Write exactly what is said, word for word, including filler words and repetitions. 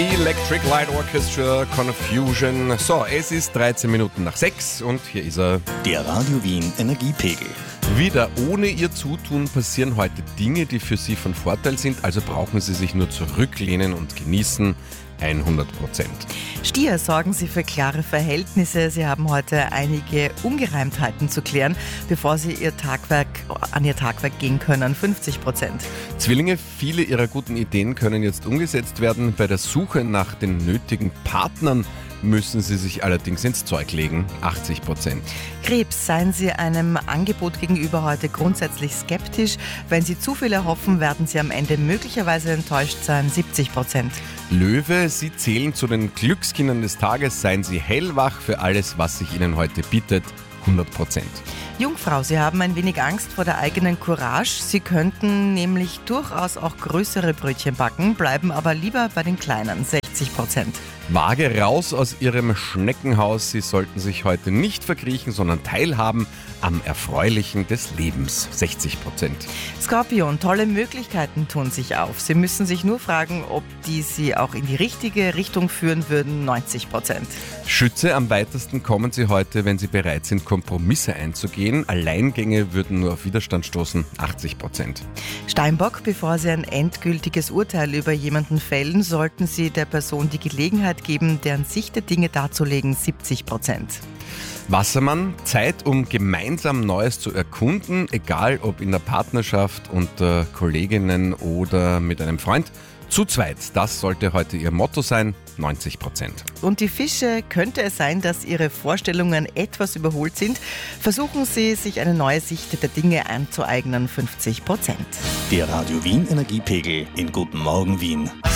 Electric Light Orchestra, Confusion. So, es ist dreizehn Minuten nach sechs und hier ist er. Der Radio Wien Energiepegel. Wieder ohne Ihr Zutun passieren heute Dinge, die für Sie von Vorteil sind, also brauchen Sie sich nur zurücklehnen und genießen. hundert Prozent. Stier, sorgen Sie für klare Verhältnisse. Sie haben heute einige Ungereimtheiten zu klären, bevor Sie Ihr Tagwerk, an Ihr Tagwerk gehen können. fünfzig Prozent. Zwillinge, viele Ihrer guten Ideen können jetzt umgesetzt werden. Bei der Suche nach den nötigen Partnern müssen Sie sich allerdings ins Zeug legen. achtzig Prozent. Krebs, seien Sie einem Angebot gegenüber heute grundsätzlich skeptisch. Wenn Sie zu viel erhoffen, werden Sie am Ende möglicherweise enttäuscht sein. siebzig Prozent. Löwe, Sie zählen zu den Glückskindern des Tages. Seien Sie hellwach für alles, was sich Ihnen heute bietet. hundert Prozent. Jungfrau, Sie haben ein wenig Angst vor der eigenen Courage. Sie könnten nämlich durchaus auch größere Brötchen backen, bleiben aber lieber bei den kleinen. sechzig Prozent. Waage, raus aus Ihrem Schneckenhaus. Sie sollten sich heute nicht verkriechen, sondern teilhaben am Erfreulichen des Lebens. sechzig Prozent. Skorpion, tolle Möglichkeiten tun sich auf. Sie müssen sich nur fragen, ob die Sie auch in die richtige Richtung führen würden. neunzig Prozent. Schütze, am weitesten kommen Sie heute, wenn Sie bereit sind, Kompromisse einzugehen. Alleingänge würden nur auf Widerstand stoßen. achtzig Prozent. Steinbock, bevor Sie ein endgültiges Urteil über jemanden fällen, sollten Sie der Person die Gelegenheit geben, deren Sicht der Dinge darzulegen. siebzig Prozent. Wassermann, Zeit, um gemeinsam Neues zu erkunden, egal ob in der Partnerschaft, unter Kolleginnen oder mit einem Freund. Zu zweit, das sollte heute Ihr Motto sein, neunzig Prozent. Und die Fische, könnte es sein, dass Ihre Vorstellungen etwas überholt sind? Versuchen Sie, sich eine neue Sicht der Dinge anzueignen, fünfzig Prozent. Der Radio Wien Energiepegel in Guten Morgen Wien.